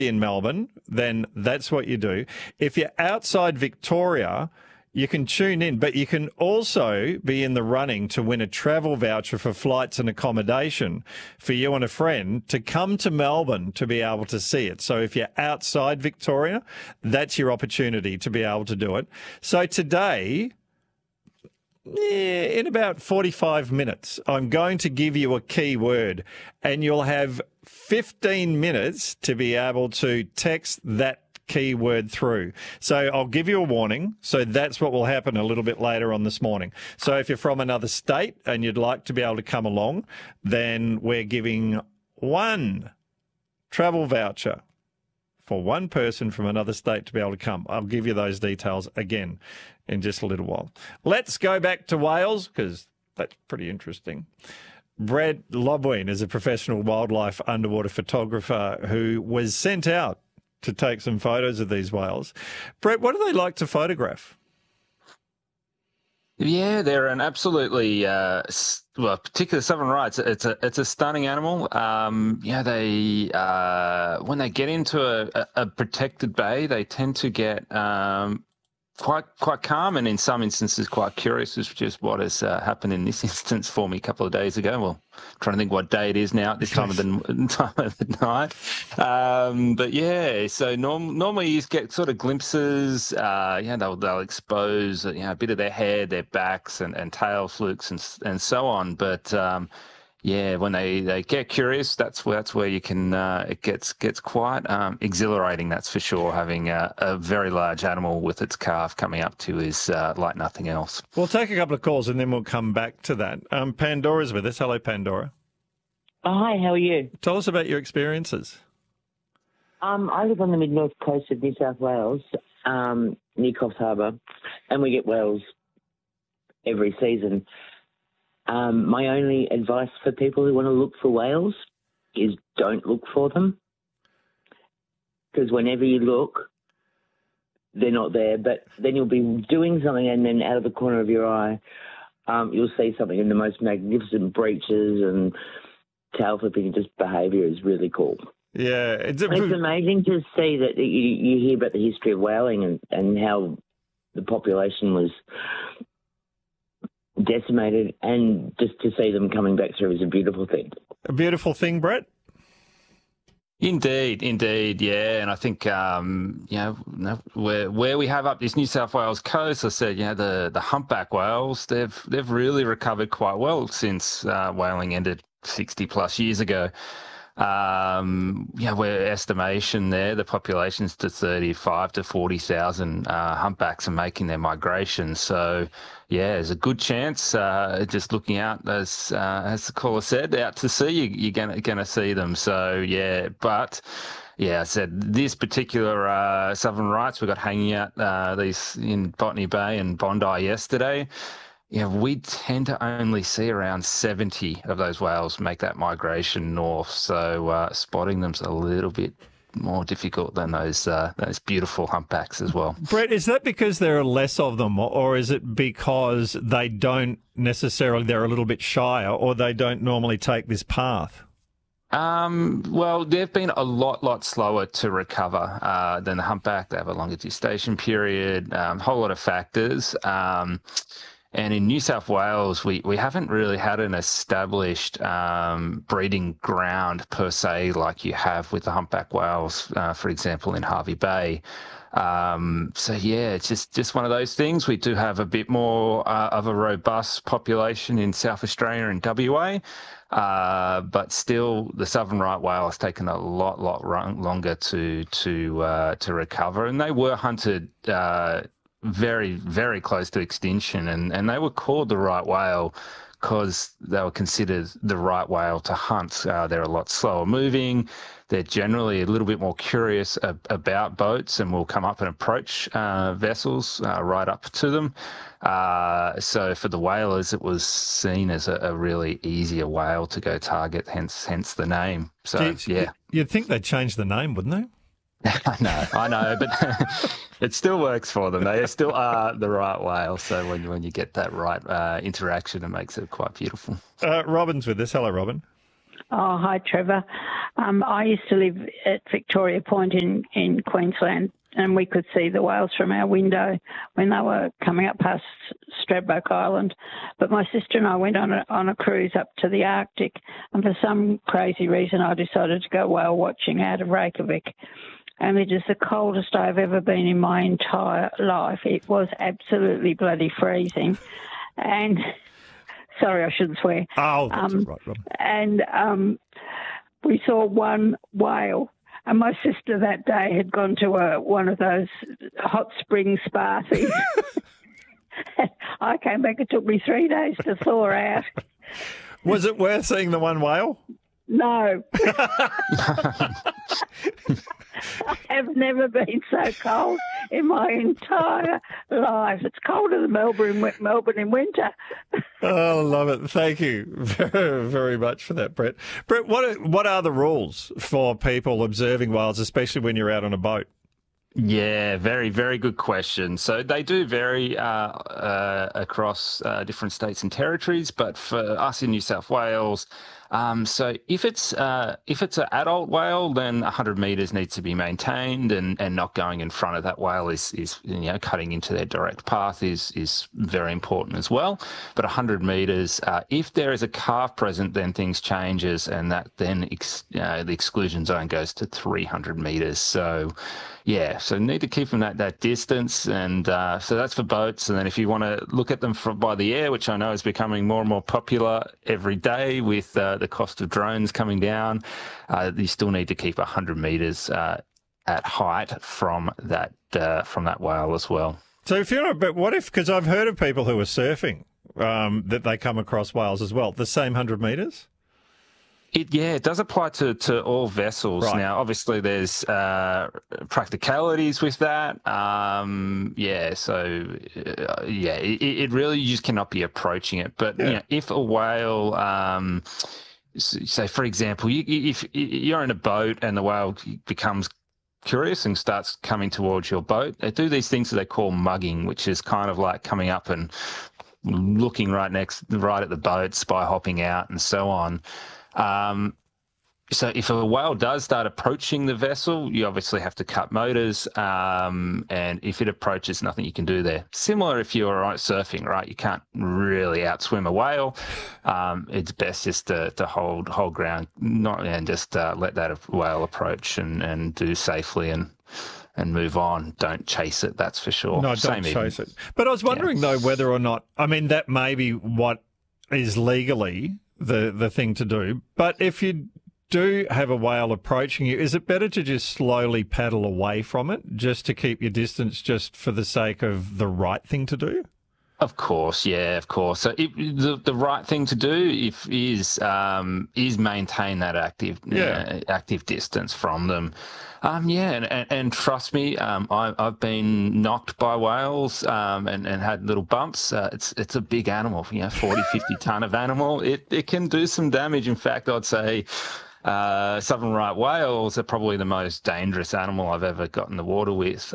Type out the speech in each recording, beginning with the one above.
in Melbourne, then that's what you do. If you're outside Victoria, you can tune in, but you can also be in the running to win a travel voucher for flights and accommodation for you and a friend to come to Melbourne to be able to see it. So if you're outside Victoria, that's your opportunity to be able to do it. So today, in about 45 minutes, I'm going to give you a key word, and you'll have 15 minutes to be able to text that keyword through. So I'll give you a warning. So that's what will happen a little bit later on this morning. So if you're from another state and you'd like to be able to come along, then we're giving one travel voucher for one person from another state to be able to come. I'll give you those details again in just a little while. Let's go back to Wales because that's pretty interesting. Brett Lobween is a professional wildlife underwater photographer who was sent out to take some photos of these whales. Brett, what do they like to photograph? Yeah, they're an absolutely, particularly southern rights. It's a stunning animal. They when they get into a protected bay, they tend to get quite calm, and in some instances quite curious, which is what has happened in this instance for me a couple of days ago. Well, trying to think what day it is now at this time of the night. But yeah, so normally you get sort of glimpses. They'll expose a bit of their head, their backs, and tail flukes and so on. But when they get curious, that's where you can. It gets quite exhilarating. That's for sure. Having a very large animal with its calf coming up to is like nothing else. We'll take a couple of calls and then we'll come back to that. Pandora's with us. Hello, Pandora. Oh, hi, how are you? Tell us about your experiences. I live on the mid-north coast of New South Wales, near Coffs Harbour, and we get whales every season. My only advice for people who want to look for whales is don't look for them, because whenever you look, they're not there. But then you'll be doing something, and then out of the corner of your eye, you'll see something in the most magnificent breaches and tail flipping. Just behaviour is really cool. Yeah, it's amazing to see that you hear about the history of whaling and how the population was decimated, and just to see them coming back through is a beautiful thing. A beautiful thing, Brett? Indeed, yeah. And I think, where we have up this New South Wales coast, I said, the humpback whales, they've really recovered quite well since whaling ended 60 plus years ago. Where estimation there, the population's to 35 to 40,000 humpbacks are making their migration. So, there's a good chance. Just looking out, as the caller said, out to sea, you're gonna see them. So, I said this particular southern rights we got hanging out these in Botany Bay and Bondi yesterday. We tend to only see around 70 of those whales make that migration north, so spotting them's a little bit more difficult than those beautiful humpbacks as well. Brett, is that because there are less of them, or is it because they're a little bit shyer, or they don't normally take this path? Well, they've been a lot slower to recover than the humpback. They have a longer gestation period, a whole lot of factors. And in New South Wales, we haven't really had an established breeding ground per se like you have with the humpback whales, for example, in Hervey Bay. It's just one of those things. We do have a bit more of a robust population in South Australia and WA, but still the southern right whale has taken a lot longer to recover, and they were hunted very, very close to extinction, and they were called the right whale because they were considered the right whale to hunt. They're a lot slower moving. They're generally a little bit more curious about boats and will come up and approach vessels right up to them. So for the whalers, it was seen as a really easier whale to go target, hence the name. So, You'd think they'd change the name, wouldn't they? I know, but it still works for them. They still are the right whale. So when you get that right interaction, it makes it quite beautiful. Robin's with us. Hello, Robin. Oh, hi, Trevor. I used to live at Victoria Point in Queensland, and we could see the whales from our window when they were coming up past Stradbroke Island. But my sister and I went on a cruise up to the Arctic, and for some crazy reason I decided to go whale watching out of Reykjavik. And it is the coldest I've ever been in my entire life. It was absolutely bloody freezing. And sorry, I shouldn't swear. Oh, that's right, Rob. And we saw one whale. And my sister that day had gone to one of those hot spring spa things. I came back, it took me 3 days to thaw out. Was it worth seeing the one whale? No. I have never been so cold in my entire life. It's colder than Melbourne in winter. Oh, I love it. Thank you very, very much for that, Brett. Brett, what are the rules for people observing whales, especially when you're out on a boat? Yeah, very, very good question. So they do vary across different states and territories, but for us in New South Wales, so if it's an adult whale, then 100 metres needs to be maintained, and not going in front of that whale is cutting into their direct path is very important as well. But 100 metres, if there is a calf present, then things changes, and that then the exclusion zone goes to 300 metres. So yeah, so need to keep them that distance, and so that's for boats. And then if you want to look at them by the air, which I know is becoming more and more popular every day with the cost of drones coming down, you still need to keep 100 metres at height from that whale as well. So if you're but what if, because I've heard of people who are surfing that they come across whales as well, the same 100 metres? It does apply to all vessels. Right. Now, obviously, there's practicalities with that. It really, you just cannot be approaching it. But if a whale, say for example, if you're in a boat and the whale becomes curious and starts coming towards your boat, they do these things that they call mugging, which is kind of like coming up and looking right at the boat, spy hopping out, and so on. So if a whale does start approaching the vessel, you obviously have to cut motors, and if it approaches, nothing you can do there. Similar if you're surfing, right? You can't really outswim a whale. It's best just to hold ground, and just let that whale approach and do safely and move on. Don't chase it, that's for sure. No, don't chase it. But I was wondering, though, whether or not, I mean, that may be what is legally the thing to do. But if you do have a whale approaching you, is it better to just slowly paddle away from it, just to keep your distance, just for the sake of the right thing to do? Of course, yeah, of course. So the right thing to do is maintain that active distance from them. And trust me, I've been knocked by whales and had little bumps. It's a big animal, 40, 50 ton of animal. It can do some damage. In fact, I'd say southern right whales are probably the most dangerous animal I've ever got in the water with.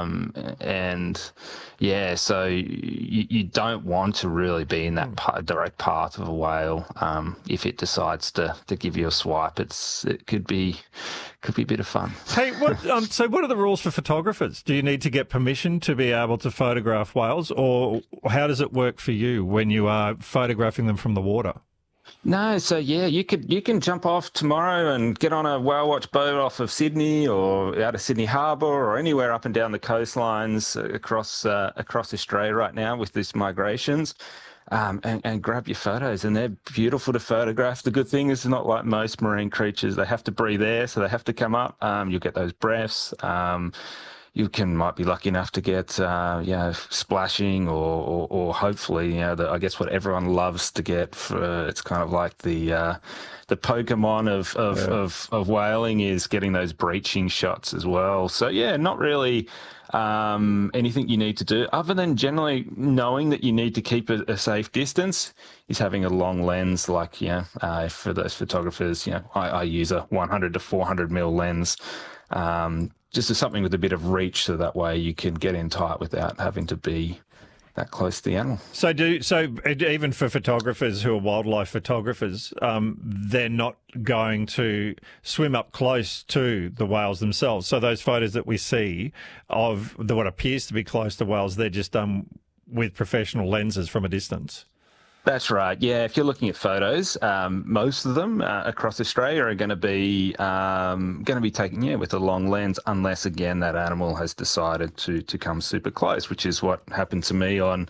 So you don't want to really be in that direct path of a whale. If it decides to give you a swipe, it could be a bit of fun. Hey, so what are the rules for photographers? Do you need to get permission to be able to photograph whales, or how does it work for you when you are photographing them from the water? No, so you can jump off tomorrow and get on a whale watch boat off of Sydney or out of Sydney Harbour or anywhere up and down the coastlines across Australia right now with these migrations, and grab your photos, and they're beautiful to photograph. The good thing is it's not like most marine creatures; they have to breathe air, so they have to come up. You'll get those breaths. You might be lucky enough to get, splashing or hopefully, I guess what everyone loves to get. It's kind of like the Pokemon of whaling is getting those breaching shots as well. So not really anything you need to do other than generally knowing that you need to keep a safe distance. Is having a long lens, like for those photographers, I use a 100 to 400 mil lens. Just as something with a bit of reach, so that way you can get in tight without having to be that close to the animal. So even for photographers who are wildlife photographers, they're not going to swim up close to the whales themselves. So those photos that we see of what appears to be close to whales, they're just done with professional lenses from a distance. That's right. Yeah, if you're looking at photos, most of them across Australia are going to be taken with a long lens, unless again that animal has decided to come super close, which is what happened to me on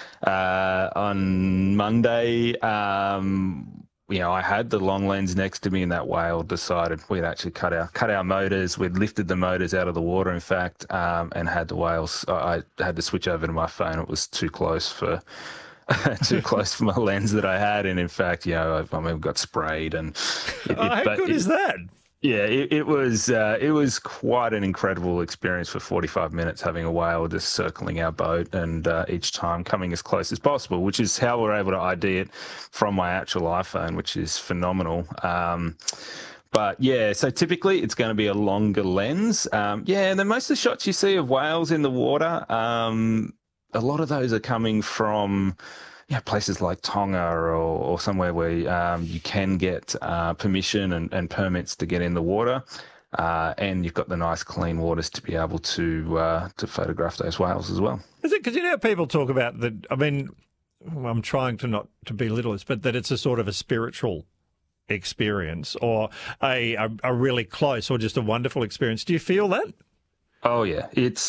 Monday. I had the long lens next to me, and that whale decided we'd actually cut our motors. We'd lifted the motors out of the water, in fact, and had the whales. I had to switch over to my phone. It was too close for my lens that I had, and in fact, we got sprayed. And how good is that? Yeah, it was quite an incredible experience for 45 minutes, having a whale just circling our boat, and each time coming as close as possible, which is how we're able to ID it from my actual iPhone, which is phenomenal. But yeah, so typically it's going to be a longer lens. And then most of the shots you see of whales in the water, a lot of those are coming from places like Tonga or somewhere where you can get permission and permits to get in the water, and you've got the nice clean waters to be able to photograph those whales as well. Is it because people talk about that? I mean, I'm trying to not to belittle this, but that it's a sort of a spiritual experience, or a really close, or just a wonderful experience. Do you feel that? Oh yeah, it's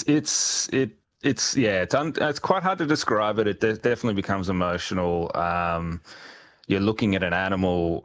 quite hard to describe it. It definitely becomes emotional. You're looking at an animal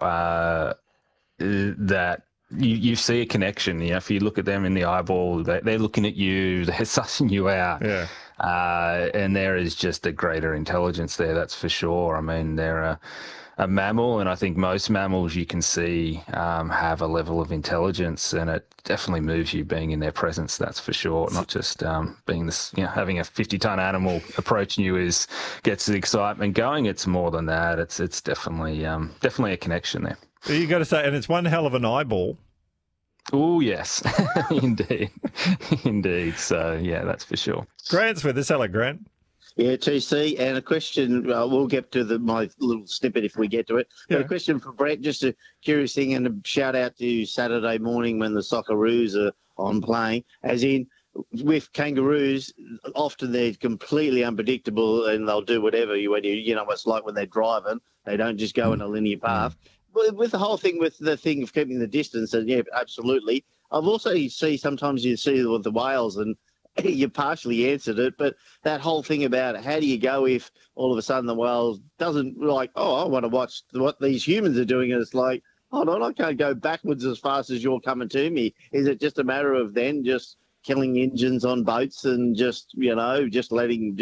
that you see a connection. If you look at them in the eyeball, they're looking at you, they're sussing you out. Yeah. And there is just a greater intelligence there, that's for sure. I mean, they're a mammal, and I think most mammals you can see have a level of intelligence, and it definitely moves you being in their presence, that's for sure. Not just being this, having a 50-ton animal approaching you gets the excitement going. It's more than that. It's definitely a connection there. You got to say, and it's one hell of an eyeball. Oh yes, indeed. So yeah, that's for sure. Grant's with us. Hello, Grant. Yeah, TC, and a question, we'll get to my little snippet if we get to it. Yeah. But a question for Brett, just a curious thing, and a shout out to you Saturday morning when the Socceroos are on playing, as in with kangaroos, often they're completely unpredictable and they'll do whatever. It's like when they're driving, they don't just go in a linear path. With the whole thing, with the thing of keeping the distance, and yeah, absolutely. I've also sometimes you see with the whales, and you partially answered it, but that whole thing about how do you go if all of a sudden the whale doesn't I want to watch what these humans are doing, and it's like, hold on, I can't go backwards as fast as you're coming to me. Is it just a matter of then just killing engines on boats and just letting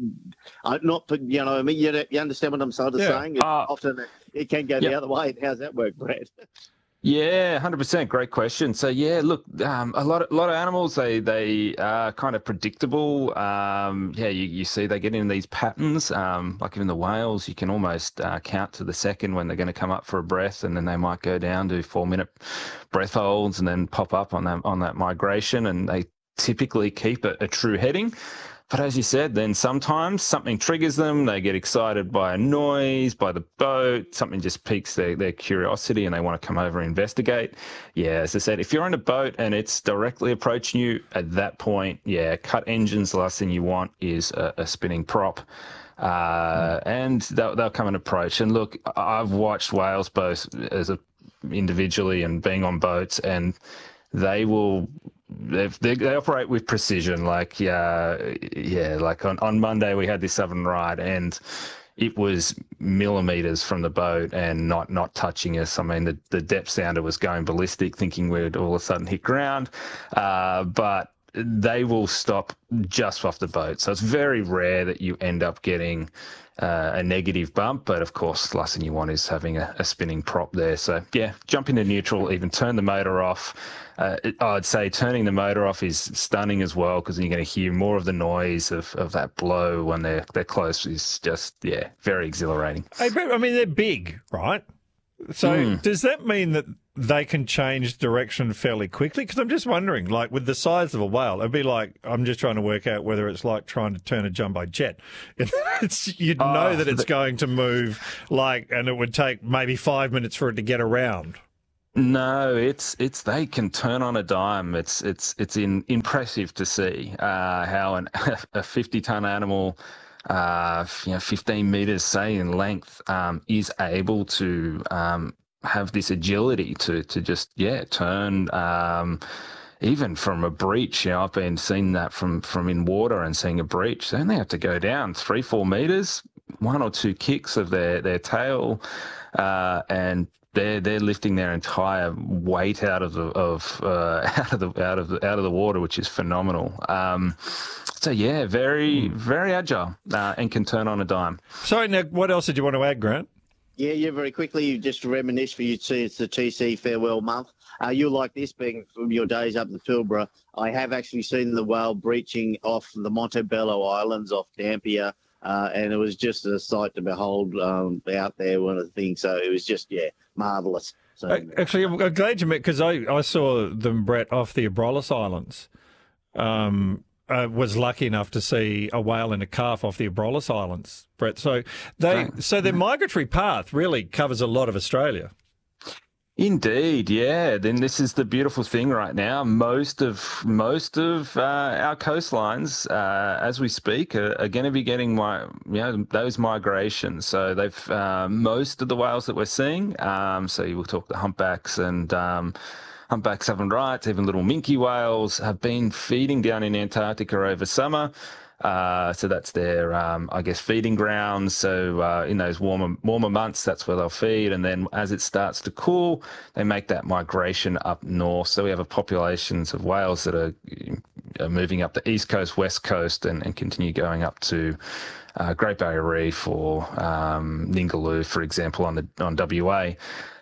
you understand what I'm sort of saying? Often it can go the other way. How's that work, Brad? Yeah, 100%. Great question. So yeah, look, a lot of animals, they are kind of predictable. You see they get in these patterns. Like even the whales, you can almost count to the second when they're going to come up for a breath, and then they might go down to 4-minute breath holds and then pop up on that migration, and they typically keep a true heading. But as you said, then sometimes something triggers them. They get excited by a noise, by the boat. Something just piques their curiosity and they want to come over and investigate. Yeah, as I said, if you're on a boat and it's directly approaching you at that point, cut engines. The last thing you want is a spinning prop. And they'll come and approach. And look, I've watched whales both individually and being on boats, and they operate with precision. Like on Monday we had this Southern Ride, and it was millimeters from the boat and not touching us. I mean, the depth sounder was going ballistic, thinking we'd all of a sudden hit ground, but they will stop just off the boat. So it's very rare that you end up getting a negative bump, but of course the last thing you want is having a spinning prop there. So yeah, jump into neutral, even turn the motor off. I'd say turning the motor off is stunning as well, because you're going to hear more of the noise of that blow when they're close. Is just very exhilarating. Hey, but, I mean, they're big, right? So does that mean that they can change direction fairly quickly? Because I'm just wondering, like with the size of a whale, it'd be like, I'm just trying to work out whether it's like trying to turn a jumbo jet. You'd know that it's going to move and it would take maybe 5 minutes for it to get around. No, it's they can turn on a dime. It's impressive to see how a 50-ton animal, 15 meters, say, in length, is able to have this agility to just turn even from a breach. I've been seeing that from in water and seeing a breach. They only have to go down 3-4 meters, 1 or 2 kicks of their tail, and they're lifting their entire weight out of the water, which is phenomenal. Very agile and can turn on a dime. Sorry, Nick, what else did you want to add, Grant? Yeah, very quickly, just to reminisce for you too, it's the TC Farewell Month. You'll like this, being from your days up in Pilbara. I have actually seen the whale breaching off the Montebello Islands off Dampier, and it was just a sight to behold out there, one of the things. So it was just, marvellous. So, actually, I'm glad you met, because I saw them, Brett, off the Abrolhos Islands. Was lucky enough to see a whale and a calf off the Abrolhos Islands, Brett. So their migratory path really covers a lot of Australia. Indeed, yeah. Then this is the beautiful thing right now. Most of our coastlines, as we speak, are going to be getting those migrations. So they've most of the whales that we're seeing. So we'll talk the humpbacks and humpback southern rights, even little minke whales, have been feeding down in Antarctica over summer. So that's their, feeding grounds. So in those warmer months, that's where they'll feed. And then as it starts to cool, they make that migration up north. So we have populations of whales that are moving up the east coast, west coast, and continue going up to Great Barrier Reef or Ningaloo, for example, on WA.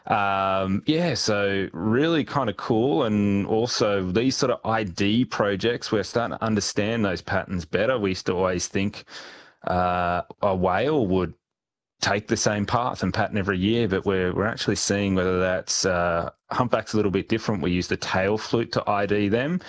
So really kind of cool. And also these sort of ID projects, we're starting to understand those patterns better. We used to always think a whale would take the same path and pattern every year, but we're actually seeing whether that's humpbacks a little bit different. We use the tail flute to ID them.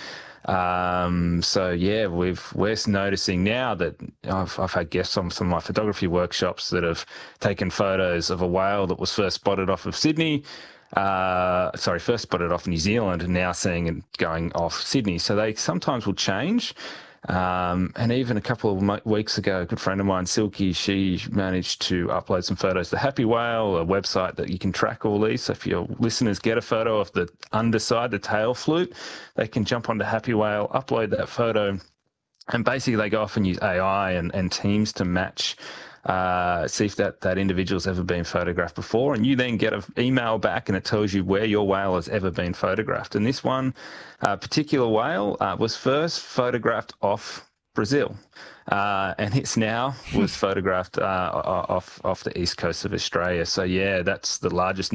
We're noticing now that I've had guests on some of my photography workshops that have taken photos of a whale that was first spotted off of Sydney, first spotted off New Zealand, and now seeing it going off Sydney. So they sometimes will change. And even a couple of weeks ago, a good friend of mine, Silky, she managed to upload some photos to Happy Whale, a website that you can track all these. So if your listeners get a photo of the underside, the tail flute, they can jump onto Happy Whale, upload that photo, and basically they go off and use AI and teams to match, see if that individual's ever been photographed before, and you then get an email back and it tells you where your whale has ever been photographed. And this one particular whale was first photographed off Brazil, and it's now was photographed off the east coast of Australia. So that's the longest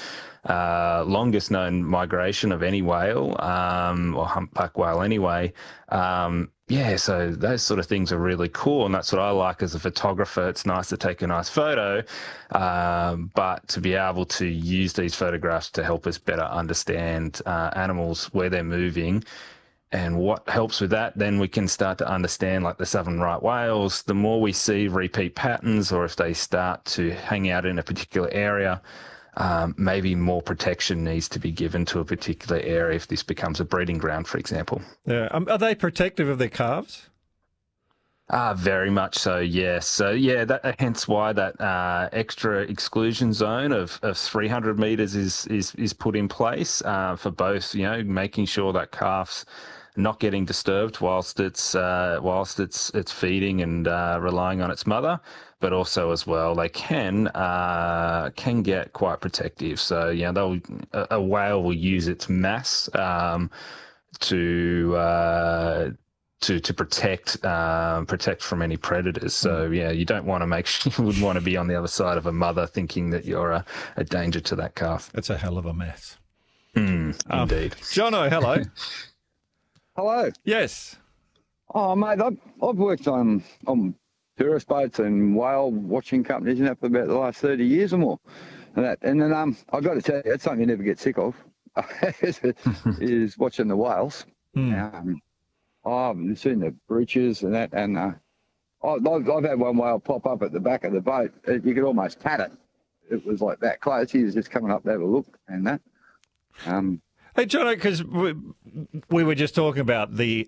known migration of any whale, or humpback whale anyway. So those sort of things are really cool, and that's what I like as a photographer. It's nice to take a nice photo, but to be able to use these photographs to help us better understand animals, where they're moving. And what helps with that, then we can start to understand, like the southern right whales, the more we see repeat patterns, or if they start to hang out in a particular area, maybe more protection needs to be given to a particular area if this becomes a breeding ground, for example. Yeah. Are they protective of their calves? Very much so, yes. So, hence why that extra exclusion zone of 300 metres is put in place for both, making sure that calf's not getting disturbed whilst it's feeding and relying on its mother, but also as well they can get quite protective. So a whale will use its mass to protect from any predators. So you don't want to you wouldn't want to be on the other side of a mother thinking that you're a danger to that calf. It's a hell of a mess. Indeed. Jono, hello. Hello. Yes. Oh, mate, I've worked on tourist boats and whale watching companies and that for about the last 30 years or more. and that. And then I've got to tell you, it's something you never get sick of. Is watching the whales. I've seen the breaches and that, and I've had one whale pop up at the back of the boat. You could almost pat it. It was like that close. He was just coming up to have a look and that. Hey, Jono, because we were just talking about the